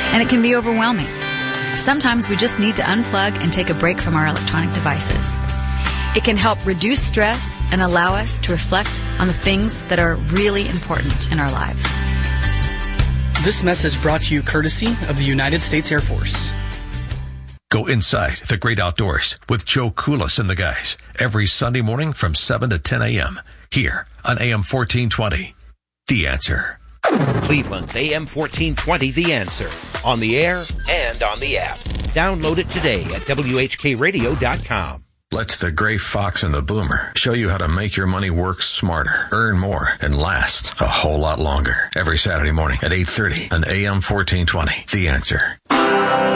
and it can be overwhelming. Sometimes we just need to unplug and take a break from our electronic devices. It can help reduce stress and allow us to reflect on the things that are really important in our lives. This message brought to you courtesy of the United States Air Force. Go inside the great outdoors with Joe Koulis and the guys every Sunday morning from 7 to 10 a.m. here on AM 1420. The Answer. Cleveland's AM 1420, The Answer. On the air and on the app. Download it today at WHKRadio.com. Let the gray fox and the boomer show you how to make your money work smarter, earn more, and last a whole lot longer. Every Saturday morning at 8:30 on AM 1420. The Answer.